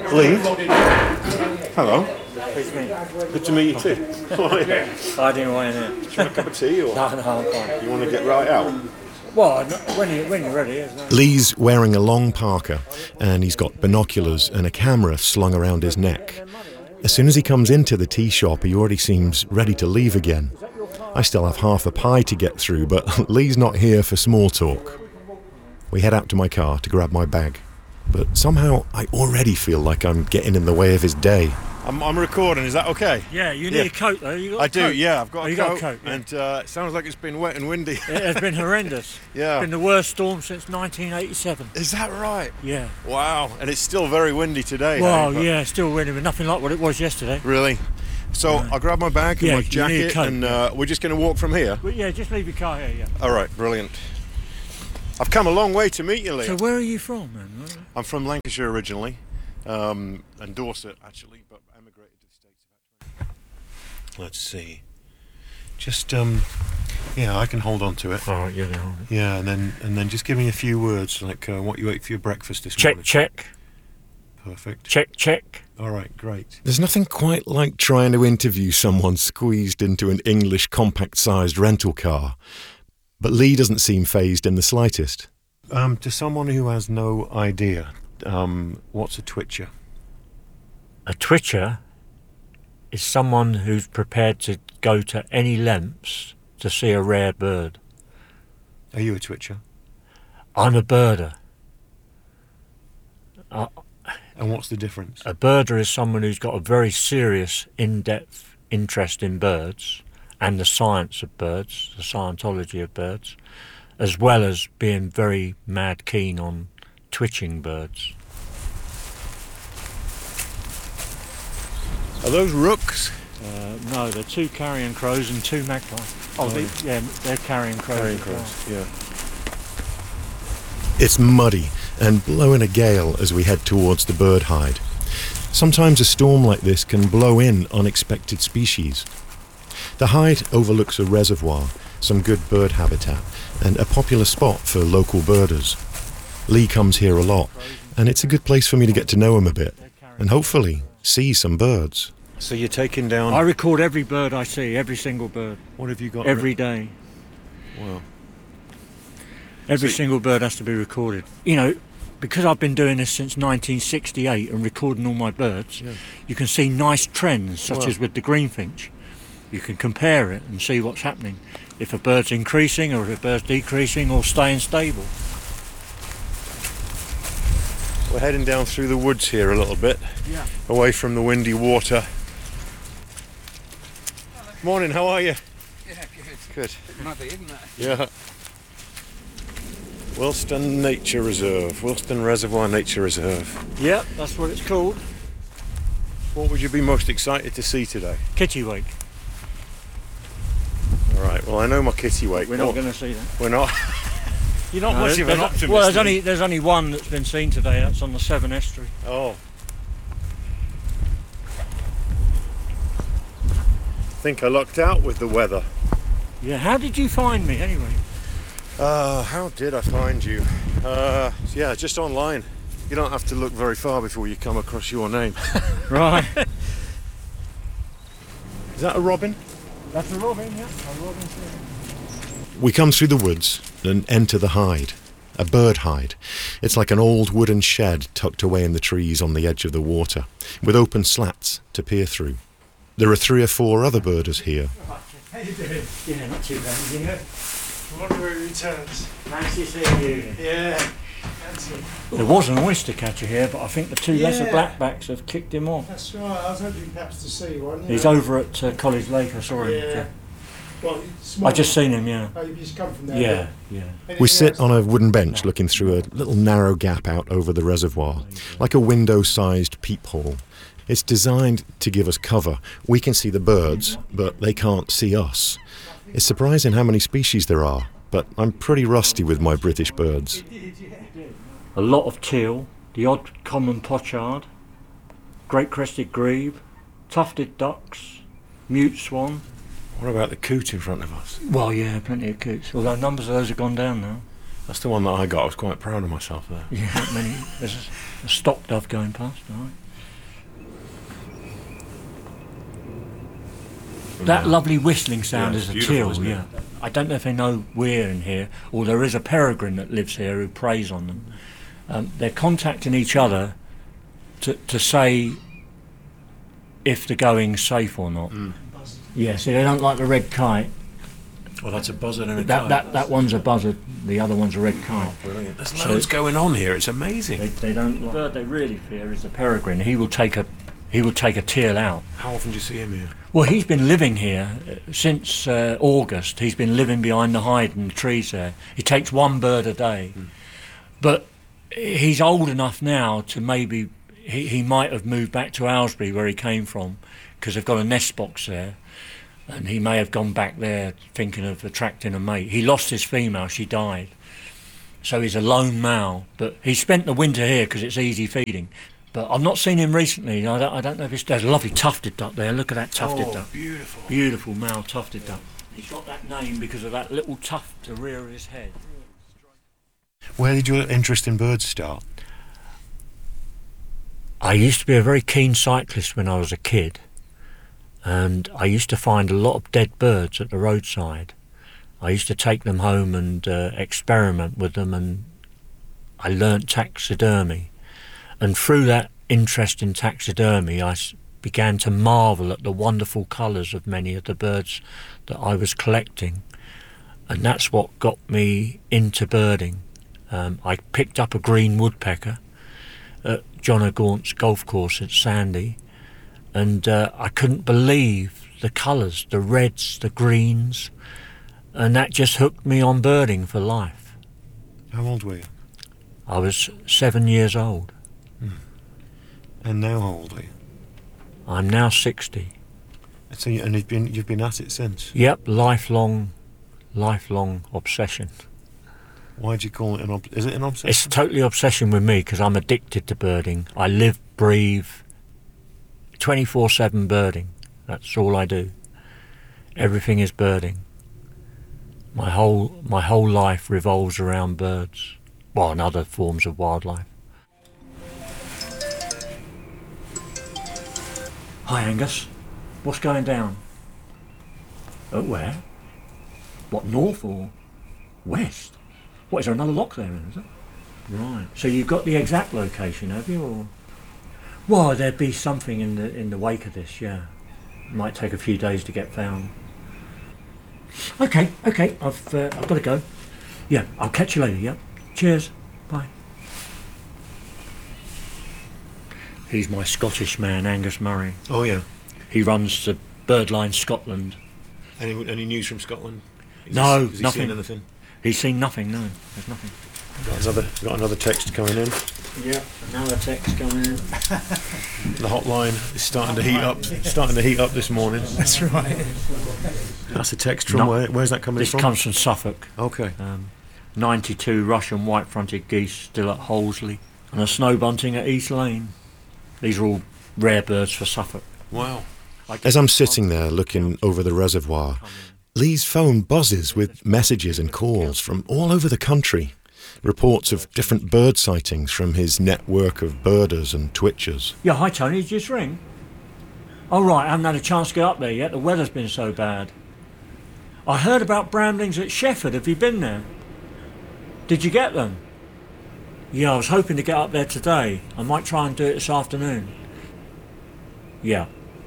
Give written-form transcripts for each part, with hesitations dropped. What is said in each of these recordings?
Lee? Hello. It's me. Good to meet you too. Hiding away in here. Do you want a cup of tea or No, I'm fine. you want to get right out? Well, when you're ready, isn't it? Lee's wearing a long parka and he's got binoculars and a camera slung around his neck. As soon as he comes into the tea shop, he already seems ready to leave again. I still have half a pie to get through, but Lee's not here for small talk. We head out to my car to grab my bag, but somehow I already feel like I'm getting in the way of his day. I'm recording, is that okay? Yeah, you need a coat though. You got I a coat? do, yeah, I've got a you coat, got a coat, yeah. and it sounds like it's been wet and windy. It has been horrendous. Yeah. It's been the worst storm since 1987. Is that right? Yeah. Wow, and it's still very windy today. Well, hey, but- yeah, still windy, but nothing like what it was yesterday. Really? So I'll grab my bag and Yeah, my you need a jacket, coat, and yeah. we're just going to walk from here. But yeah, just leave your car here, yeah. All right, brilliant. I've come a long way to meet you, Lee. So where are you from, man? I'm from Lancashire originally, and Dorset actually, but emigrated to the States about 20. Let's see. Just yeah, I can hold on to it. Oh, you know. Yeah, and then just give me a few words like what you ate for your breakfast this Check, morning. check. Perfect. Check, check. All right, great. There's nothing quite like trying to interview someone squeezed into an English compact-sized rental car. But Lee doesn't seem fazed in the slightest. To someone who has no idea, what's a twitcher? A twitcher is someone who's prepared to go to any lengths to see a rare bird. Are you a twitcher? I'm a birder. And what's the difference? A birder is someone who's got a very serious, in-depth interest in birds and the science of birds, the scientology of birds, as well as being very mad keen on twitching birds. Are those rooks? No, they're two carrion crows and two magpies. They're carrion crows. Carrion as well. crows, yeah. It's muddy and blowing a gale as we head towards the bird hide. Sometimes a storm like this can blow in unexpected species. The hide overlooks a reservoir, some good bird habitat, and a popular spot for local birders. Lee comes here a lot, and it's a good place for me to get to know him a bit, and hopefully see some birds. So you're taking down... I record every bird I see, every single bird, What have you got? every day. Wow. Every So- single bird has to be recorded. You know, because I've been doing this since 1968 and recording all my birds, you can see nice trends, such Wow. as with the greenfinch. You can compare it and see what's happening. If a bird's increasing or if a bird's decreasing or staying stable. We're heading down through the woods here a little bit, away from the windy water. Morning, how are you? Yeah, good. Good. Muddy, isn't it? Yeah. Wilston Nature Reserve, Wilston Reservoir Nature Reserve. Yep, that's what it's called. What would you be most excited to see today? Kittiwake. All right, well I know my kittiwake. We're not going to see that. We're not. You're not much of an optimist. Well, Lee. there's only one that's been seen today. That's on the Severn Estuary. Oh. I think I lucked out with the weather. Yeah. How did you find me anyway? How did I find you? Yeah, just online. You don't have to look very far before you come across your name. Right. Is that a robin? That's a robin. Yeah. A robin. We come through the woods and enter the hide, a bird hide. It's like an old wooden shed tucked away in the trees on the edge of the water, with open slats to peer through. There are 3 or 4 other birders here. How you doing? Yeah, not too bad. Yeah. Wonder where he returns. Nice to see you. Yeah. That's it. There was an oyster catcher here, but I think the 2 lesser Yeah. blackbacks have kicked him off. That's right. I was hoping perhaps to see one. He's over at College Lake. I saw him. Yeah. Well, small. I just seen him. Yeah. Oh, you've just come from there. Yeah. Yeah. We sit on a wooden bench looking through a little narrow gap out over the reservoir, like a window-sized peephole. It's designed to give us cover. We can see the birds, but they can't see us. It's surprising how many species there are, but I'm pretty rusty with my British birds. A lot of teal, the odd common pochard, great crested grebe, tufted ducks, mute swan. What about the coot in front of us? Well, yeah, plenty of coots. Although numbers of those have gone down now. That's the one that I got. I was quite proud of myself there. Yeah, not many. There's a stock dove going past. All right. from That there. lovely whistling sound Yeah, is a it's beautiful, teal, isn't it? yeah. I don't know if they know we're in here, or there is a peregrine that lives here who preys on them. They're contacting each other to say if the going's safe or not. Yeah, see, they don't like the red kite. Well, that's a buzzard and a That one's a buzzard, the other one's a red kite. Brilliant. There's So- loads going on here. It's amazing. They don't. The bird they really fear is the peregrine. He will take a teal out. How often do you see him here? Well, he's been living here since August. He's been living behind the hide and the trees there. He takes one bird a day, but he's old enough now to maybe he might have moved back to Aylesbury where he came from, because they've got a nest box there. And he may have gone back there thinking of attracting a mate. He lost his female, she died. So he's a lone male, but he spent the winter here because it's easy feeding. But I've not seen him recently. I don't know if there's a lovely tufted duck there. Look at that tufted duck. Beautiful. Beautiful male tufted duck. He's got that name because of that little tuft at the rear of his head. Where did your interest in birds start? I used to be a very keen cyclist when I was a kid. And I used to find a lot of dead birds at the roadside. I used to take them home and experiment with them, and I learnt taxidermy. And through that interest in taxidermy, I began to marvel at the wonderful colours of many of the birds that I was collecting. And that's what got me into birding. I picked up a green woodpecker at John O'Gaunt's golf course at Sandy, and I couldn't believe the colours, the reds, the greens, and that just hooked me on birding for life. How old were you? I was 7 years old. And now how old are you? I'm now 60. So and you've been at it since. Yep, lifelong obsession. Why do you call it is it an obsession? It's totally obsession with me because I'm addicted to birding. I live, breathe, 24/7 birding. That's all I do. Everything is birding. My whole life revolves around birds. Well, and other forms of wildlife. Hi Angus. What's going down? Oh, where? What, north or west? What, is there another lock there, is it? Right. So you've got the exact location, have you, or? Well, there'd be something in the wake of this, yeah. It might take a few days to get found. Okay. I've got to go. Yeah, I'll catch you later. Yeah. Cheers. Bye. He's my Scottish man, Angus Murray. Oh yeah. He runs the Birdline Scotland. Any news from Scotland? No, has he nothing. seen anything? He's seen nothing. No, there's nothing. Got another text coming in. Yeah, another text coming in. The hotline is starting to heat up. Starting to heat up this morning. That's right. That's a text from No. where's that coming This from? comes from Suffolk. Okay. 92 Russian white-fronted geese still at Hollesley, and a snow bunting at East Lane. These are all rare birds for Suffolk. Wow. As I'm sitting there looking over the reservoir, Lee's phone buzzes with messages and calls from all over the country. Reports of different bird sightings from his network of birders and twitchers. Yeah, hi Tony, did you just ring? Oh right, I haven't had a chance to get up there yet, the weather's been so bad. I heard about bramblings at Shefford, have you been there? Did you get them? Yeah, I was hoping to get up there today. I might try and do it this afternoon. Yeah.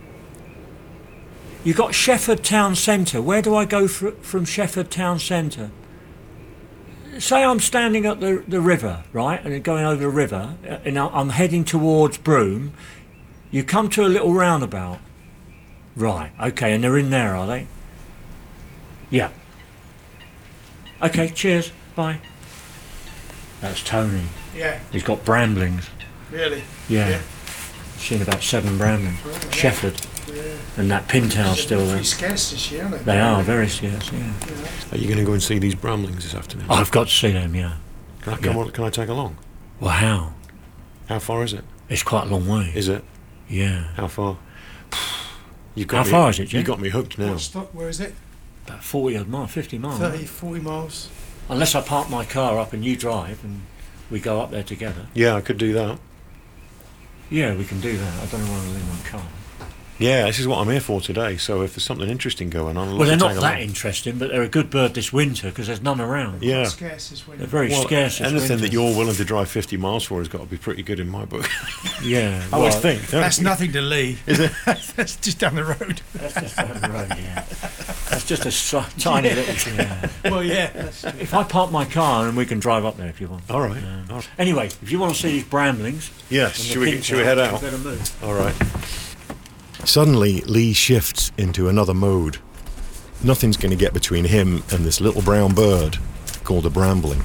You got Shefford Town Centre. Where do I go from Shefford Town Centre? Say I'm standing at the river, right, and going over the river, and I'm heading towards Broome. You come to a little roundabout. Right, okay, and they're in there, are they? Yeah. Okay, cheers, bye. That's Tony. Yeah, He's got bramblings. really. Yeah. Seen about 7 bramblings. Yeah. Shefford. Yeah. And that pintail's still there. Pretty scarce this year, aren't they? They are very scarce, yeah. Are you going to go and see these bramblings this afternoon? I've got to see them, yeah. Can I come on? Can I take along? Well, how? How far is it? It's quite a long way. Is it? Yeah. How far? How far is it, You Jim? got me hooked now. Where is it? About 40 odd miles, 50 miles. 30, 40 miles. Unless I park my car up and you drive and we go up there together. Yeah, I could do that. Yeah, we can do that. I don't know where to leave my car. Yeah, this is what I'm here for today. So if there's something interesting going on, Well, they're not that interesting, but they're a good bird this winter because there's none around. Yeah, Scarce this winter. They're very scarce this anything winter. that you're willing to drive 50 miles for has got to be pretty good in my book. Yeah. I always think. That's nothing to Lee. Is it? That's just down the road. That's just down the road, yeah. That's just a tiny little... Yeah. Well, yeah. That's true. If I park my car and we can drive up there if you want. All right. All right. Anyway, if you want to see these bramblings... Yes, and the should we pintail, head you out? better move. All right. Suddenly, Lee shifts into another mode. Nothing's going to get between him and this little brown bird called a brambling.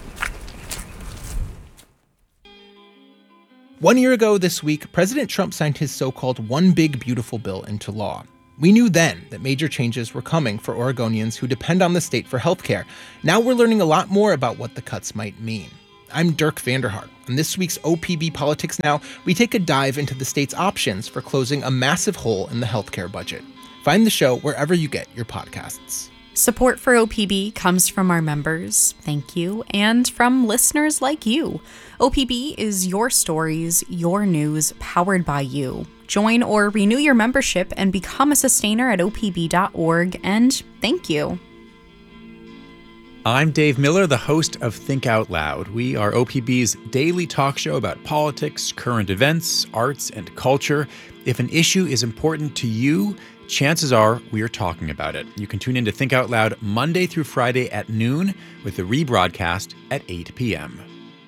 1 year ago this week, President Trump signed his so-called One Big Beautiful Bill into law. We knew then that major changes were coming for Oregonians who depend on the state for healthcare. Now we're learning a lot more about what the cuts might mean. I'm Dirk Vanderhart. On this week's OPB Politics Now, we take a dive into the state's options for closing a massive hole in the healthcare budget. Find the show wherever you get your podcasts. Support for OPB comes from our members, thank you, and from listeners like you. OPB is your stories, your news, powered by you. Join or renew your membership and become a sustainer at opb.org, and thank you. I'm Dave Miller, the host of Think Out Loud. We are OPB's daily talk show about politics, current events, arts, and culture. If an issue is important to you, chances are we are talking about it. You can tune in to Think Out Loud Monday through Friday at noon with the rebroadcast at 8 p.m.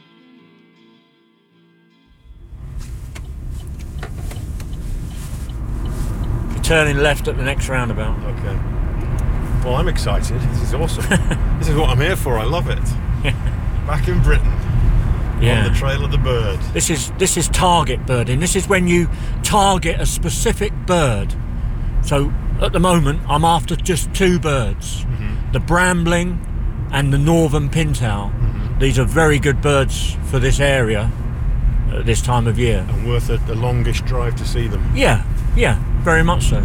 You're turning left at the next roundabout. Okay. Well, I'm excited. This is awesome. This is what I'm here for. I love it. Back in Britain, Yeah. on the trail of the bird. This is target birding. This is when you target a specific bird. So at the moment, I'm after just two birds: the brambling and the northern pintail. These are very good birds for this area at this time of year. And worth the longest drive to see them. Yeah, very much so.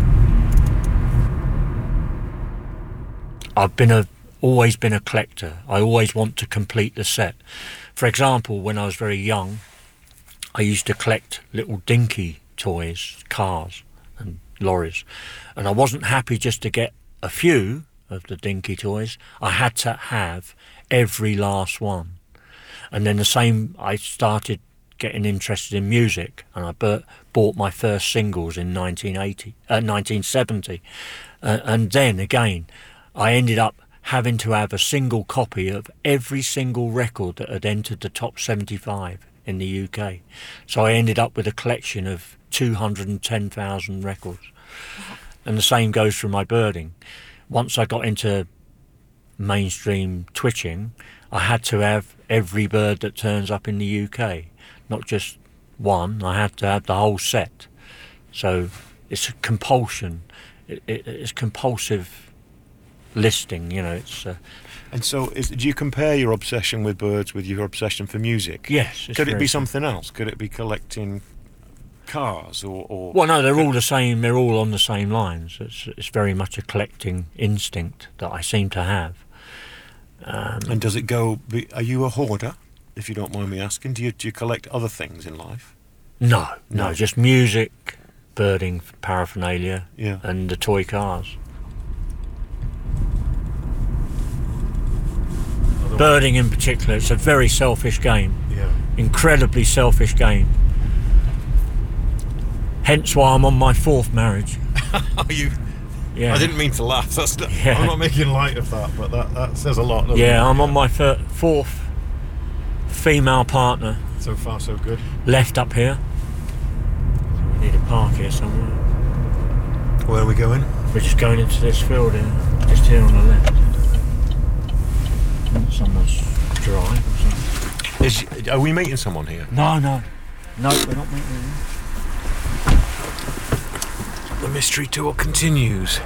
I've always been a collector. I always want to complete the set. For example, when I was very young, I used to collect little dinky toys, cars and lorries. And I wasn't happy just to get a few of the dinky toys. I had to have every last one. And then I started getting interested in music, and I bought my first singles in 1970. And then again, I ended up having to have a single copy of every single record that had entered the top 75 in the UK. So I ended up with a collection of 210,000 records. And the same goes for my birding. Once I got into mainstream twitching, I had to have every bird that turns up in the UK, not just one. I had to have the whole set. So it's a compulsion. It's compulsive listing, it's And so, do you compare your obsession with birds with your obsession for music? yes. Could it be something else? Could it be collecting cars or... Well, no, they're all the same. They're all on the same lines. It's very much a collecting instinct that I seem to have. And does it go... Are you a hoarder, if you don't mind me asking? Do you collect other things in life? No, No. just music, birding paraphernalia, Yeah. and the toy cars. Birding in particular, it's a very selfish game. Yeah. Incredibly selfish game. Hence why I'm on my fourth marriage. Are you... Yeah. I didn't mean to laugh. That's Yeah. I'm not making light of that, but that says a lot, doesn't it? Yeah, I'm on my fourth female partner. So far, so good. Left up here. So we need a park here somewhere. Where are we going? We're just going into this field here, just here on the left. Someone's drive or something. Are we meeting someone here? No, we're not meeting him. The mystery tour continues.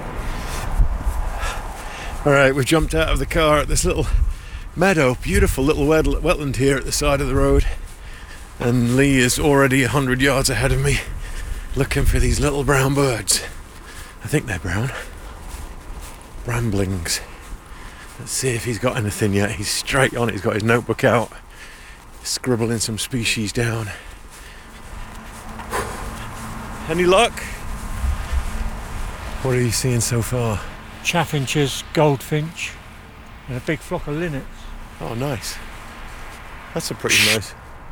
Alright, we've jumped out of the car at this little meadow, beautiful little wetland here at the side of the road, and Lee is already 100 yards ahead of me looking for these little brown birds. I think they're brown. Bramblings. Let's see if he's got anything yet. He's straight on it. He's got his notebook out, scribbling some species down. Any luck? What are you seeing so far? Chaffinches, goldfinch, and a big flock of linnets. Oh, nice. That's a pretty nice.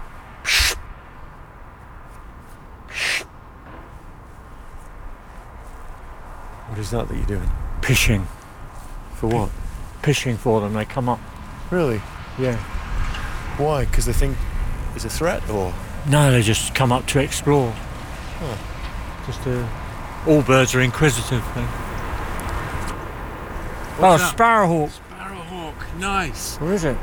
What is that you're doing? Pishing. For what? Pishing for them, they come up. Really? Yeah. Why? Because they think it's a threat, or? No, they just come up to explore. Oh. All birds are inquisitive. What's Oh, that? sparrowhawk. Sparrowhawk, nice. Where is it?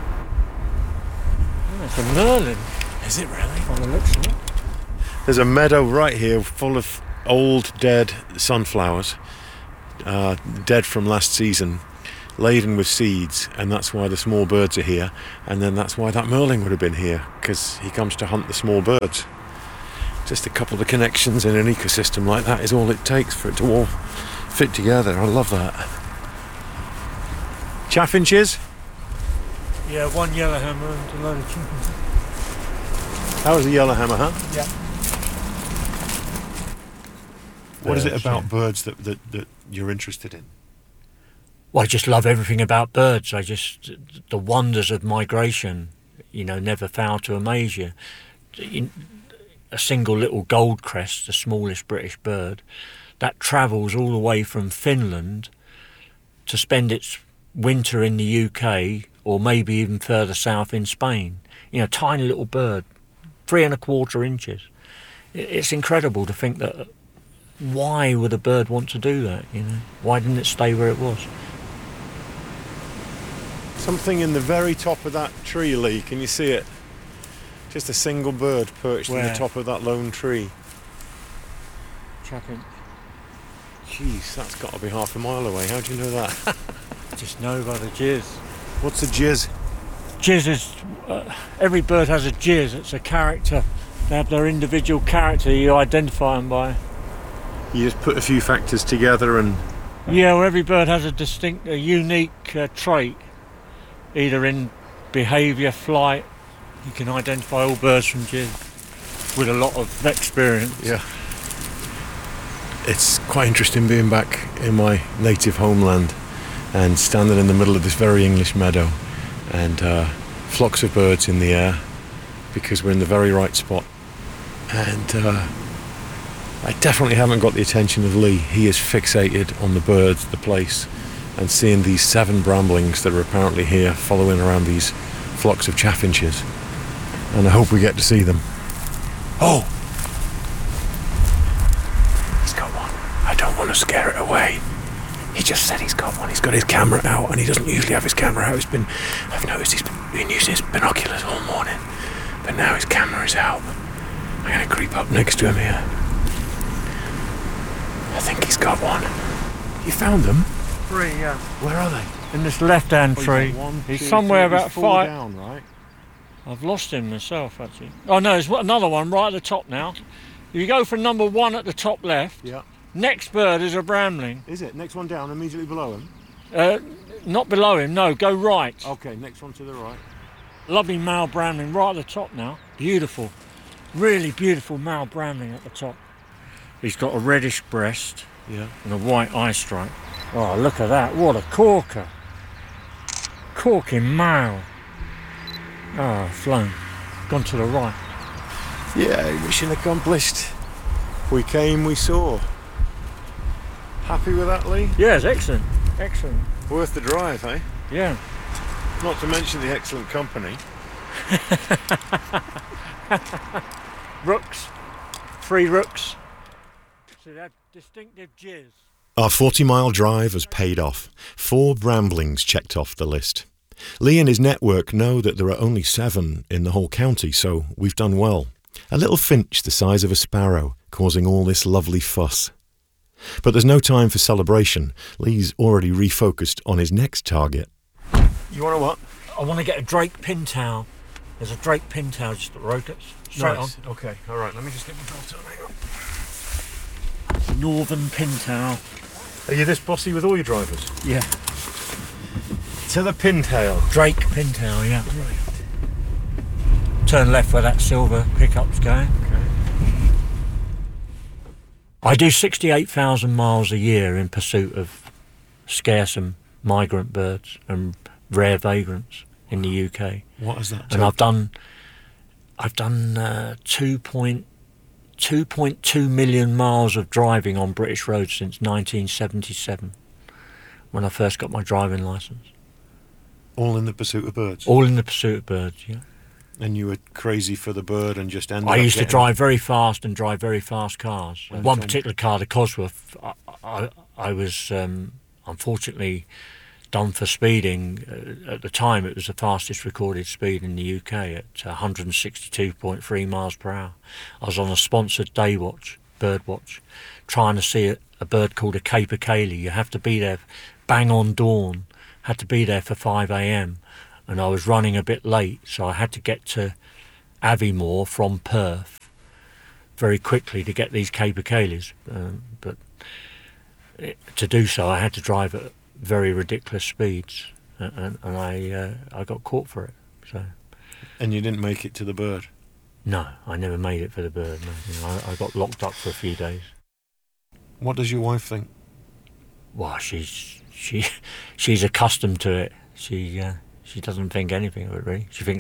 Oh, it's a merlin. Is it really? On the looks of it. There's a meadow right here full of old, dead sunflowers, dead from last season, laden with seeds, and that's why the small birds are here, and then that's why that merlin would have been here, because he comes to hunt the small birds. Just a couple of connections in an ecosystem like that is all it takes for it to all fit together. I love that. Chaffinches? Yeah, one yellowhammer and a load of chickens. That was a yellowhammer, huh? Yeah. What is it about birds that you're interested in? Well, I just love everything about birds. The wonders of migration, never fail to amaze you. A single little goldcrest, the smallest British bird, that travels all the way from Finland to spend its winter in the UK, or maybe even further south in Spain. Tiny little bird, 3 1/4 inches. It's incredible to think that. Why would a bird want to do that? Why didn't it stay where it was? Something in the very top of that tree, Lee. Can you see it? Just a single bird perched in the top of that lone tree. Chaffinch. Jeez, that's got to be half a mile away. How do you know that? Just know by the jizz. What's a jizz? Jizz is... every bird has a jizz. It's a character. They have their individual character you identify them by. You just put a few factors together and... Yeah, well, every bird has a unique trait. Either in behaviour, flight. You can identify all birds from jizz with a lot of experience. Yeah. It's quite interesting being back in my native homeland and standing in the middle of this very English meadow and flocks of birds in the air because we're in the very right spot. And I definitely haven't got the attention of Lee. He is fixated on the birds, the place, and seeing these 7 bramblings that are apparently here following around these flocks of chaffinches. And I hope we get to see them. Oh! He's got one. I don't want to scare it away. He just said he's got one. He's got his camera out, and he doesn't usually have his camera out. I've noticed he's been using his binoculars all morning, but now his camera is out. I'm going to creep up next to him here. I think he's got one. You found them? 3, yeah. Where are they? In this left-hand tree. He's somewhere about 5. Down, right? I've lost him myself, actually. Oh, no, there's another one right at the top now. If you go for number 1 at the top left, Yeah. next bird is a brambling. Is it? Next one down, immediately below him? Not below him, no, go right. Okay, next one to the right. Lovely male brambling right at the top now. Beautiful. Really beautiful male brambling at the top. He's got a reddish breast, Yeah. and a white eye stripe. Oh, look at that. What a corker. Corking male. Oh, flown. Gone to the right. Yeah, mission accomplished. We came, we saw. Happy with that, Lee? Yes, excellent. Excellent. Worth the drive, eh? Yeah. Not to mention the excellent company. Rooks. 3 rooks. So they have distinctive jizz. Our 40-mile drive has paid off. 4 bramblings checked off the list. Lee and his network know that there are only 7 in the whole county, so we've done well. A little finch the size of a sparrow, causing all this lovely fuss. But there's no time for celebration. Lee's already refocused on his next target. You want to what? I want to get a drake pintail. There's a drake pintail just at the road. Straight on. Okay, all right, let me just get my belt on. Hang on. Northern pintail. Are you this bossy with all your drivers? Yeah. To the pintail. Drake pintail, yeah. Turn left where that silver pickup's going. Okay. I do 68,000 miles a year in pursuit of scarce and migrant birds and rare vagrants in the UK. What is that? And I've done 2.2 million miles of driving on British roads since 1977, when I first got my driving licence. All in the pursuit of birds? All in the pursuit of birds, yeah. And you were crazy for the bird and just ended up I used to getting- drive very fast and drive very fast cars. Well, One Tom- particular car, the Cosworth, I was unfortunately done for speeding. At the time, it was the fastest recorded speed in the UK at 162.3 miles per hour. I was on a sponsored day watch, bird watch, trying to see a bird called a capercaillie. You have to be there bang on dawn, had to be there for 5 a.m. and I was running a bit late, so I had to get to Aviemore from Perth very quickly to get these capercaillies. But to do so, I had to drive at very ridiculous speeds, and I got caught for it. So. And you didn't make it to the bird? No, I never made it for the bird. No. You know, I got locked up for a few days. What does your wife think? Well, she's accustomed to it. She doesn't think anything of it really. She thinks